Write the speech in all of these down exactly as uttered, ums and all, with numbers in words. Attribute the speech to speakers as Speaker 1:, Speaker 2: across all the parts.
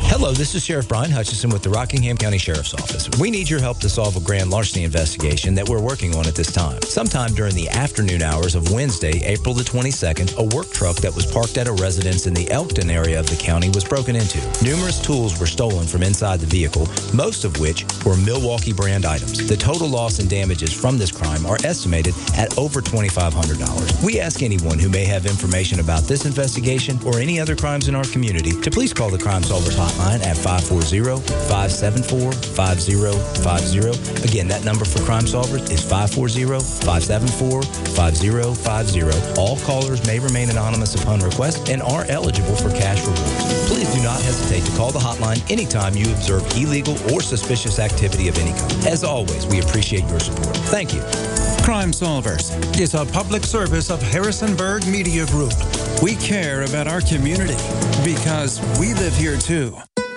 Speaker 1: Hello, this is Sheriff Brian Hutchison with the Rockingham County Sheriff's Office. We need your help to solve a grand larceny investigation that we're working on at this time. Sometime during the afternoon hours of Wednesday, April the twenty-second, a work truck that was parked at a residence in the Elkton area of the county was broken into. Numerous tools were stolen from inside the vehicle, most of which were Milwaukee brand items. The total loss and damages from this crime are estimated at over twenty-five hundred dollars. We ask anyone who may have information about this investigation or any other crimes in our community to please call the Crime Solvers Hotline at five four zero, five seven four, five zero five zero. Again, that number for Crime Solvers is five four zero, five seven four, five zero five zero. All callers may remain anonymous upon request and are eligible for cash rewards. Please do not hesitate to call the hotline anytime you observe illegal or suspicious activity of any kind. As always, we appreciate your support. Thank you.
Speaker 2: Crime Solvers is a public service of Harrisonburg Media Group. We care about our community because we live here too.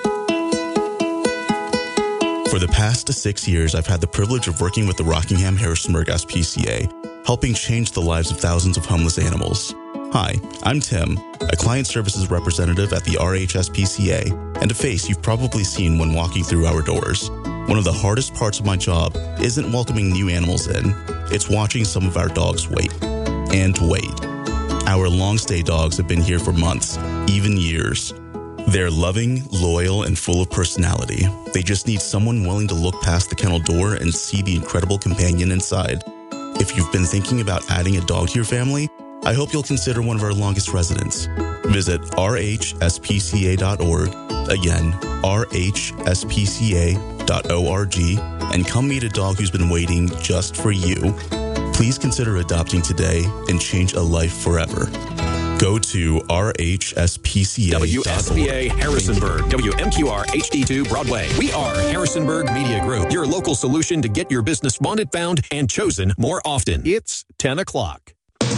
Speaker 3: For the past six years, I've had the privilege of working with the Rockingham Harrisonburg S P C A, helping change the lives of thousands of homeless animals. Hi, I'm Tim, a client services representative at the R H S P C A, and a face you've probably seen when walking through our doors. One of the hardest parts of my job isn't welcoming new animals in. It's watching some of our dogs wait. And wait. Our long-stay dogs have been here for months, even years. They're loving, loyal, and full of personality. They just need someone willing to look past the kennel door and see the incredible companion inside. If you've been thinking about adding a dog to your family, I hope you'll consider one of our longest residents. Visit r h s p c a dot org, again, r h s p c a dot org, and come meet a dog who's been waiting just for you. Please consider adopting today and change a life forever. Go to r h s p c a dot org.
Speaker 4: W S B A Harrisonburg, W M Q R H D two Broadway. We are Harrisonburg Media Group, your local solution to get your business wanted, found, and chosen more often. It's ten o'clock.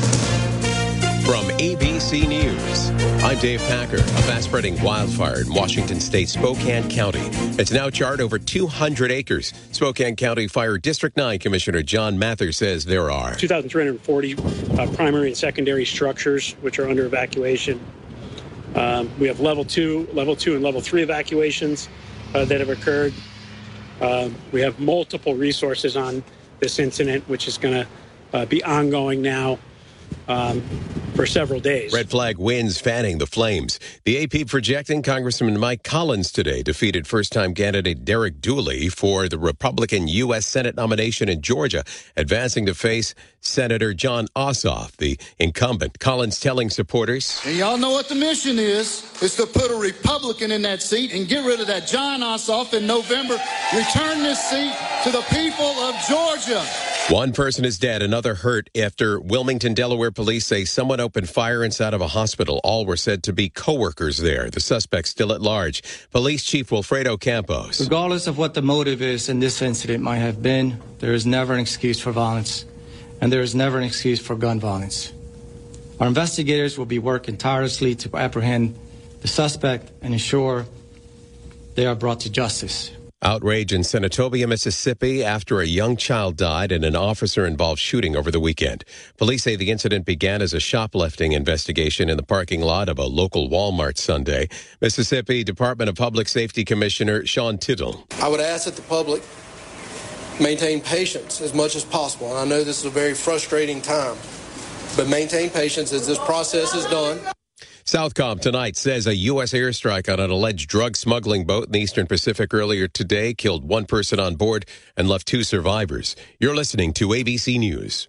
Speaker 4: From A B C News, I'm Dave Packer. A fast-spreading wildfire in Washington State, Spokane County. It's now charred over two hundred acres. Spokane County Fire District nine Commissioner John Mather says there are
Speaker 5: two thousand three hundred forty uh, primary and secondary structures which are under evacuation. Um, we have level two, level two, and level three evacuations uh, that have occurred. Uh, we have multiple resources on this incident, which is going to uh, be ongoing now. Um, for several days.
Speaker 4: Red flag winds fanning the flames. The A P projecting Congressman Mike Collins today defeated first-time candidate Derek Dooley for the Republican U S Senate nomination in Georgia, advancing to face Senator Jon Ossoff, the incumbent. Collins telling supporters,
Speaker 6: and y'all know what the mission is. It's to put a Republican in that seat and get rid of that Jon Ossoff in November. Return this seat to the people of Georgia.
Speaker 4: One person is dead, another hurt after Wilmington, Delaware police say someone opened fire inside of a hospital. All were said to be co-workers there. The suspect still at large. Police Chief Wilfredo Campos.
Speaker 7: Regardless of what the motive is in this incident might have been, there is never an excuse for violence, and there is never an excuse for gun violence. Our investigators will be working tirelessly to apprehend the suspect and ensure they are brought to justice.
Speaker 4: Outrage in Senatobia, Mississippi after a young child died in an officer-involved shooting over the weekend. Police say the incident began as a shoplifting investigation in the parking lot of a local Walmart Sunday. Mississippi Department of Public Safety Commissioner Sean Tittle.
Speaker 8: I would ask that the public maintain patience as much as possible. And I know this is a very frustrating time, but maintain patience as this process is done.
Speaker 4: Southcom tonight says a U S airstrike on an alleged drug smuggling boat in the Eastern Pacific earlier today killed one person on board and left two survivors. You're listening to A B C News.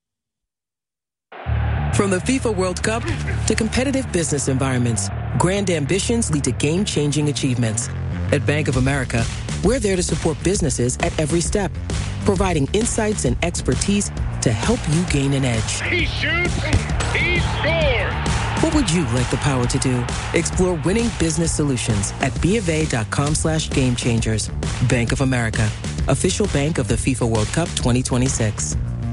Speaker 9: From the FIFA World Cup to competitive business environments, grand ambitions lead to game-changing achievements. At Bank of America, we're there to support businesses at every step, providing insights and expertise to help you gain an edge.
Speaker 10: He shoots, he scores!
Speaker 9: What would you like the power to do? Explore winning business solutions at BofA.com slash game changers. Bank of America, official bank of the FIFA World Cup twenty twenty-six.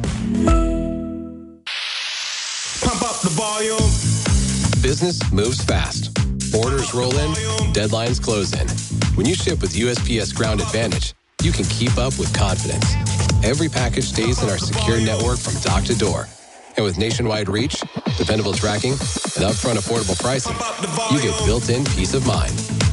Speaker 10: Pump up the volume.
Speaker 11: Business moves fast. Orders roll in, deadlines close in. When you ship with U S P S Ground Advantage, you can keep up with confidence. Every package stays in our secure network from dock to door. And with nationwide reach, dependable tracking, and upfront affordable pricing, you get built-in peace of mind.